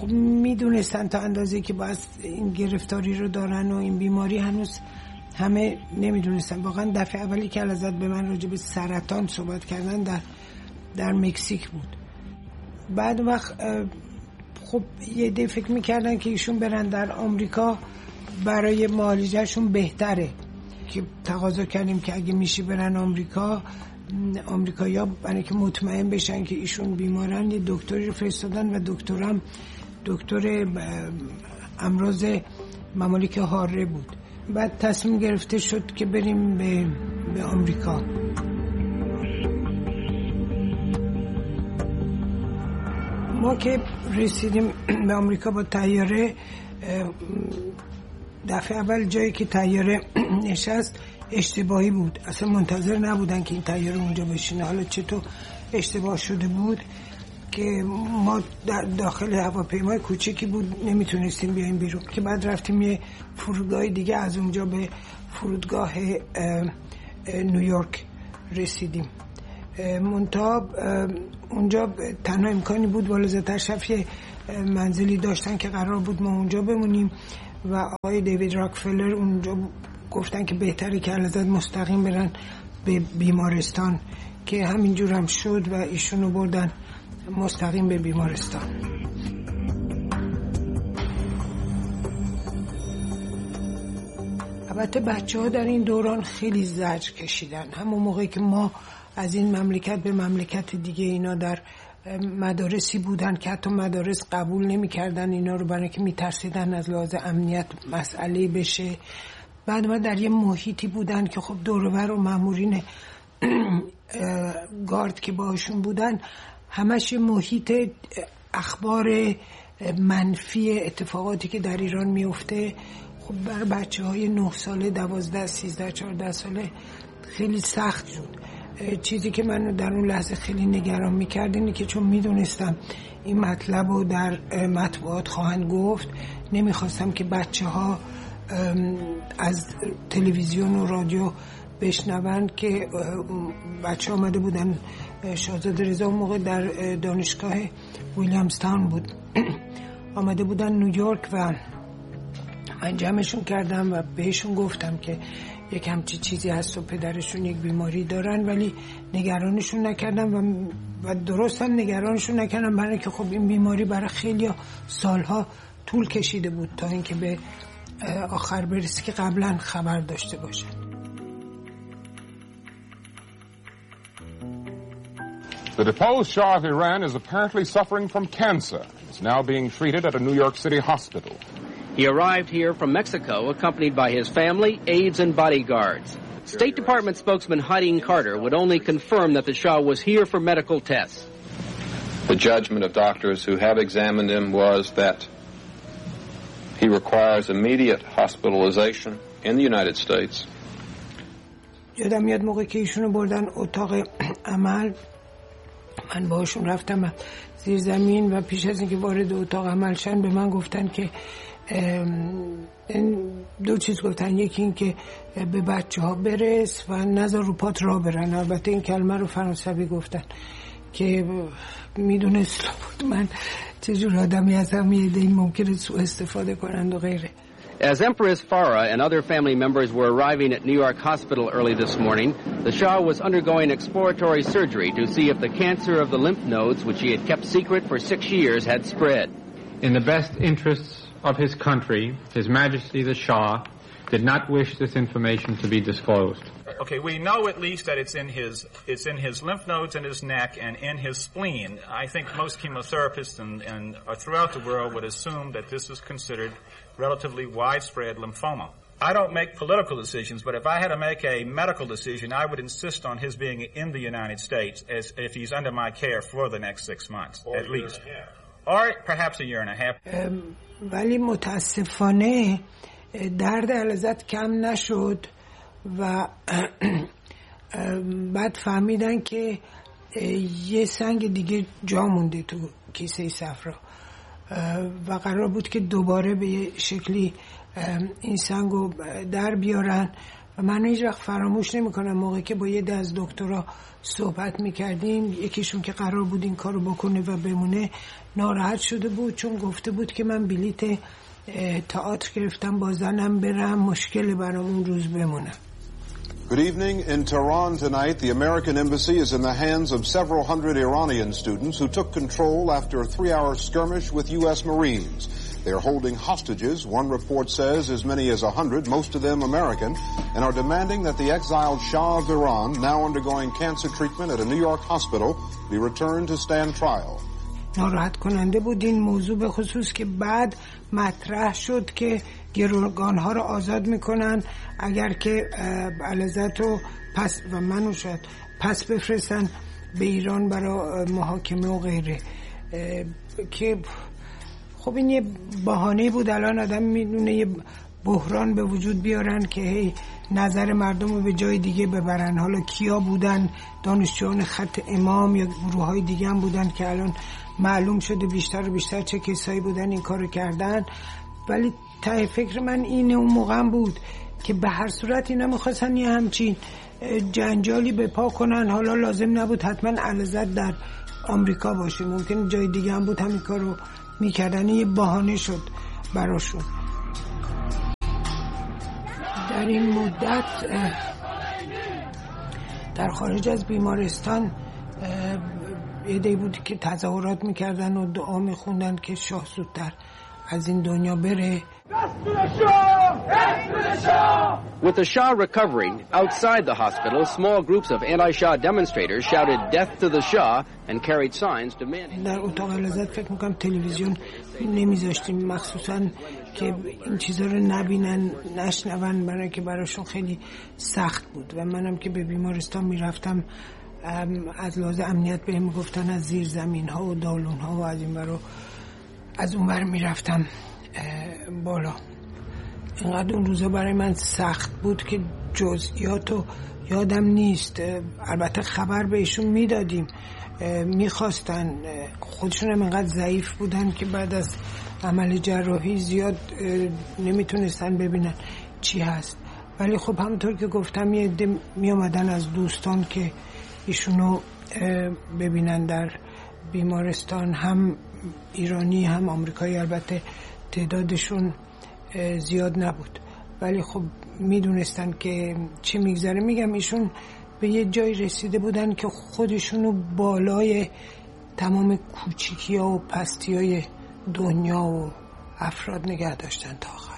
خب میدونستن تا اندازه که باید این گرفتاری رو دارن و این بیماری هنوز همه نمیدونستن. واقعا دفعه اولی که ازت به من راجع به سرطان صحبت کردن در مکزیک بود. بعد وقت خب یه عده فکر میکردن که ایشون برن در آمریکا برای معالجهشون بهتره، که تقاضا کردیم که اگه میشه برن آمریکایی‌ها برای که مطمئن بشن که ایشون بیمارن یه دکتری رو فرستادن و دکترم دکتر امراض ممالک حاره بود. بعد تصمیم گرفته شد که بریم به آمریکا. ما که رسیدیم به آمریکا با طیاره، دفعه اول جایی که طیاره نشست اشتباهی بود، اصلا منتظر نبودن که این طیاره اونجا بشینه. حالا چطور اشتباه شده بود که ما داخل هواپیمای کوچیکی بود نمیتونستیم بیایم بیرون، که بعد رفتیم یه فرودگاه دیگه، از اونجا به فرودگاه نیویورک رسیدیم. منتها اونجا تنها امکانی بود بالاتر شفیه منزلی داشتن که قرار بود ما اونجا بمونیم و آقای دیوید راکفلر اونجا گفتن که بهتره که الازد مستقیم برن به بیمارستان، که همینجور هم شد و ایشونو بردن مستقیم به بیمارستان. البته بچه‌ها در این دوران خیلی زجر کشیدن. همون موقعی که ما از این مملکت به مملکت دیگه اینا در مدارسی بودن که حتی مدارس قبول نمی‌کردن اینا رو، برای که می‌ترسیدن از لحاظ امنیت مسئله بشه. بعد ما در یه محیطی بودن که خب دور و بر و مامورین گارد که باهاشون بودن همش محیط اخبار منفی اتفاقاتی که در ایران میفته. خب برای بچه‌های 9 ساله، 12، 13، 14 ساله خیلی سخت شد. چیزی که منو در اون لحظه خیلی نگران می‌کرد اینه که چون میدونستم این مطلب رو در مطبوعات خواهند گفت، نمیخواستم که بچه‌ها از تلویزیون و رادیو بشنوند که بچه آمده بودن. شاهزاده رضا اون موقع در دانشگاه ویلیامستان بود آمده بودن نیویورک و من جمعشون کردم و بهشون گفتم که یک همچی چیزی هست و پدرشون یک بیماری دارن، ولی نگرانشون نکردم و درستم نگرانشون نکردم، برای که خب این بیماری برای خیلی سالها طول کشیده بود تا اینکه به آخر برسه که قبلا خبر داشته باشن. The deposed Shah of Iran is apparently suffering from cancer. He's now being treated at a New York City hospital. He arrived here from Mexico accompanied by his family, aides, and bodyguards. State Department spokesman Hadeen Carter would only confirm that the Shah was here for medical tests. The judgment of doctors who have examined him was that he requires immediate hospitalization in the United States. یادم میاد موقع که ایشونو بردن اتاق عمل، من باهاشون رفتم زیر زمین و پیش از اینکه وارد اتاق عمل شن به من گفتن که دو چیز گفتن. یکی این که به بچه ها برس و نذار رو پات را برن. البته این کلمه رو فرانسوی گفتن که میدونست بود من چجور آدمی هستم، یه عده‌ای ممکنه سوء استفاده کنند و غیره. As Empress Farah and other family members were arriving at New York Hospital early this morning, the Shah was undergoing exploratory surgery to see if the cancer of the lymph nodes, which he had kept secret for 6 years, had spread. In the best interests of his country, His Majesty the Shah did not wish this information to be disclosed. Okay, we know at least that it's in his lymph nodes and his neck and in his spleen. I think most chemotherapists and throughout the world would assume that this is considered relatively widespread lymphoma. I don't make political decisions, but if I had to make a medical decision, I would insist on his being in the United States as if he's under my care for the next 6 months, at least. Or perhaps a year and a half. ولی متاسفانه درد علازت کم نشد و بعد فهمیدن که یه سنگ دیگه جا مونده تو کیسه صفرا و قرار بود که دوباره به شکلی این سنگو در بیارن و من هیچ وقت فراموش نمی‌کنم موقعی که با یه عده از دکترها صحبت می‌کردیم، یکیشون که قرار بود این کارو بکنه و بمونه ناراحت شده بود، چون گفته بود که من بلیت تئاتر گرفتم با زنم برم، مشکل برام اون روز بمونم. Good evening. In Tehran tonight, the American embassy is in the hands of several hundred Iranian students who took control after a 3-hour skirmish with U.S. Marines. They are holding hostages, one report says as many as 100, most of them American, and are demanding that the exiled Shah of Iran, now undergoing cancer treatment at a New York hospital, be returned to stand trial. ناراحت کننده بود این موضوع، به خصوص که بعد مطرح شد که گروگانها رو آزاد میکنن اگر که علیزاده رو پس و منو شد پس بفرستن به ایران برای محاکمه و غیره، که خب این یه بهانه بود. الان آدم میدونه یه بحران به وجود بیارن که هی نظر مردم رو به جای دیگه ببرن. حالا کیا بودن؟ دانشجویان خط امام یا گروه های دیگه هم بودن که الان معلوم شده بیشتر و بیشتر چه کسایی بودن این کارو کردن. ولی ته فکر من اینه اون موقع بود که به هر صورت اینا میخواستن یه همچین جنجالی به پا کنن. حالا لازم نبود حتما علیزاده در آمریکا باشه، ممکن جای دیگه هم بود همین کارو میکردن، یه بهانه شد براشون. در این مدت در خارج از بیمارستان یه دی بود که تظاهرات میکردن و دعا میخوندن که شاه زودتر از این دنیا بره. With the Shah recovering, outside the hospital, small groups of anti-Shah demonstrators shouted death to the Shah and carried signs demanding... در اتاق علیزاده فکر میکنم تلویزیون نمیذاشتیم، مخصوصا که این چیزا رو نبینن نشنون، برای که براشون خیلی سخت بود. و منم که به بیمارستان میرفتم از لحاظ امنیت بهم میگفتن از زیر زمین ها و دالون ها و از این برو از اون بر میرفتم بالا. اینقدر اون روزا برای من سخت بود که جزئیاتو یادم نیست. البته خبر بهشون میدادیم، میخواستن، خودشون هم اینقدر ضعیف بودن که بعد از عمل جراحی زیاد نمیتونستن ببینن چی هست. ولی خب همونطور که گفتم یه عده میامدن از دوستان که ایشونو ببینن در بیمارستان، هم ایرانی هم آمریکایی، البته تعدادشون زیاد نبود ولی خب میدونستن که چی میگذره. میگم ایشون به یه جای رسیده بودن که خودشونو بالای تمام کوچیکی ها و پستی های دنیا و افراد نگه داشتن تا آخر.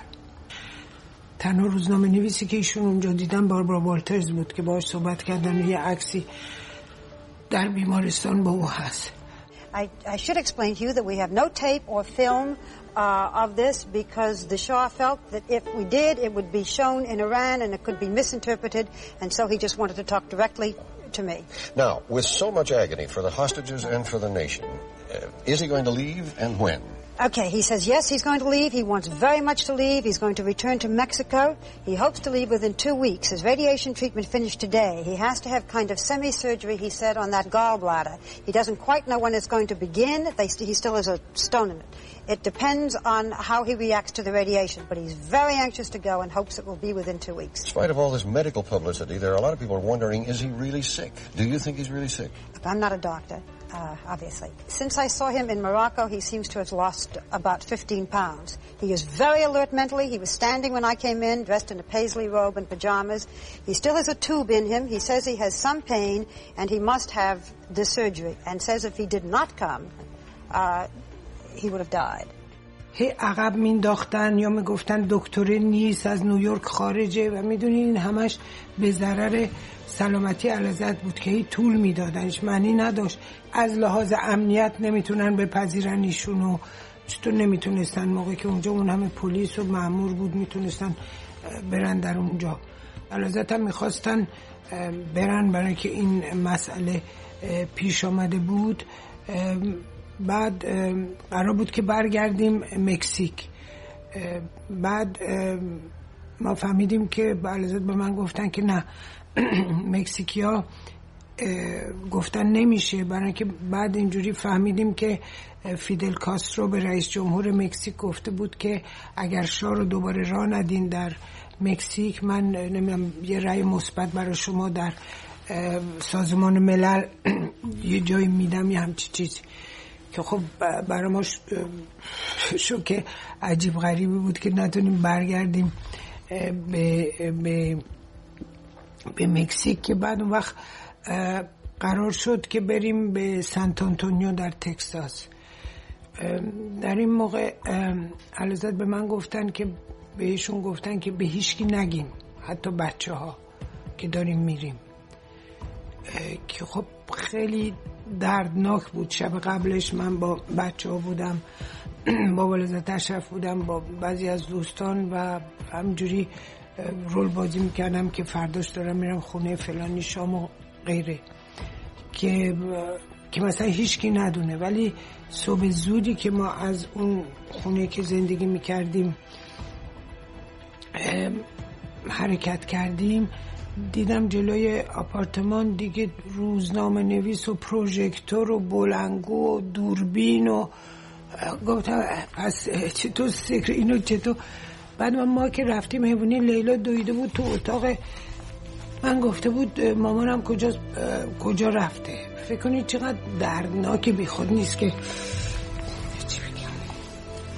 تنها روزنامه نویسی که ایشون اونجا دیدن باربارا والترز بود که باهاش صحبت کردن و یه عکسی در بیمارستان با او هست. I should explain to you that we have no tape or film of this because the Shah felt that if we did, it would be shown in Iran and it could be misinterpreted, and so he just wanted to talk directly to me. Now, with so much agony for the hostages and for the nation, is he going to leave and when? Okay, he says yes, he's going to leave. He wants very much to leave. He's going to return to Mexico. He hopes to leave within 2 weeks. His radiation treatment finished today. He has to have kind of semi-surgery, he said, on that gallbladder. He doesn't quite know when it's going to begin. He still has a stone in it. It depends on how he reacts to the radiation, but he's very anxious to go and hopes it will be within 2 weeks. In spite of all this medical publicity, there are a lot of people wondering, is he really sick? Do you think he's really sick? I'm not a doctor. Obviously. Since I saw him in Morocco, he seems to have lost about 15 pounds. He is very alert mentally. He was standing when I came in, dressed in a paisley robe and pajamas. He still has a tube in him. He says he has some pain and he must have the surgery, and says if he did not come, he would have died. هی عقب مینداختن یا میگفتن دکتر نیست، از نیویورک خارجه، و میدونین همش به ضرر سلامتی علیزاده بود که هی طول میدادنش، معنی نداشت. از لحاظ امنیت نمیتونن بپذیرن ایشونو، چطور نمیتونستن موقعی که اونجا اون همه پلیس و مأمور بود میتونستن برن در اونجا. علیزاده هم میخواستن برن برای که این مسئله پیش آمده بود. بعد قرار بود که برگردیم مکزیک. بعد ما فهمیدیم که علیزاده به من گفتن که نه، مکزیکیا گفتن نمیشه، برای که بعد اینجوری فهمیدیم که فیدل کاسترو به رئیس جمهور مکزیک گفته بود که اگر شاه رو دوباره راه ندین در مکزیک، من نمیدونم یه رأی مثبت برای شما در سازمان ملل یه جایی میدم، یه همچی چیزی که خب برای ما شوکه عجیب غریبی بود که نتونیم برگردیم به مکزیک. که بعد اون وقت قرار شد که بریم به سانت آنتونیو در تگزاس. در این موقع علیزاده به من گفتن که بهشون گفتن که به هیچکی نگین، حتی بچه ها که داریم میریم، که خب خیلی دردناک بود. شب قبلش من با بچه ها بودم، با ولادت اشرف بودم، با بعضی از دوستان و همجوری رول بازی میکردم که فرداش دارم میرم خونه فلانی شام و غیره، که مثلا هیچکی ندونه. ولی صبح زودی که ما از اون خونه که زندگی میکردیم حرکت کردیم، دیدم جلوی آپارتمان دیگه روزنامه نویس و پروژکتور و بلنگو و دوربین و گفتم پس چطور سکر اینو چطور. بعد ما که رفتیم حیوانی، لیلا دویده بود تو اتاق من، گفته بود مامانم کجا رفته. فکر کنید چقدر دردناک، بی خود نیست که